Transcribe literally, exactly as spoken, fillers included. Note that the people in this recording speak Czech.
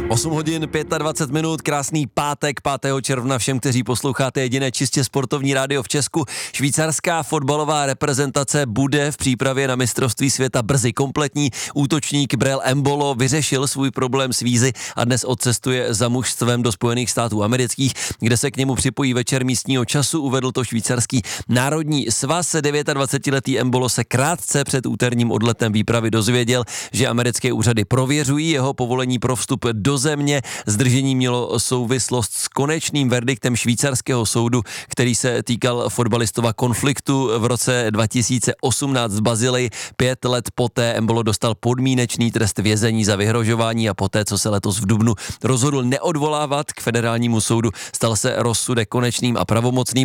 osm hodin dvacet pět minut, krásný pátek, pátého června všem, kteří posloucháte jediné čistě sportovní rádio v Česku. Švýcarská fotbalová reprezentace bude v přípravě na mistrovství světa brzy kompletní. Útočník Breel Embolo vyřešil svůj problém s vízy a dnes odcestuje za mužstvem do Spojených států amerických, kde se k němu připojí večer místního času, uvedl to švýcarský národní svaz. dvacetidevětiletý Embolo se krátce před úterním odletem výpravy dozvěděl, že americké úřady prověřují jeho povolení pro vstup do země. Zdržení mělo souvislost s konečným verdiktem švýcarského soudu, který se týkal fotbalistova konfliktu v roce dva tisíce osmnáct v Basileji. Pět let poté Embolo dostal podmínečný trest vězení za vyhrožování a poté, co se letos v dubnu rozhodl neodvolávat k federálnímu soudu, stal se rozsudek konečným a pravomocným.